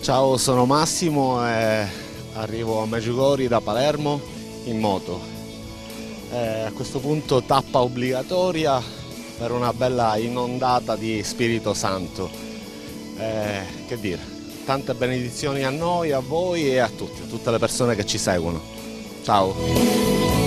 Ciao, sono Massimo e arrivo a Meggiugorje da Palermo in moto. A questo punto tappa obbligatoria per una bella inondata di Spirito Santo. Che dire, tante benedizioni a noi, a voi e a tutti, a tutte le persone che ci seguono. Ciao!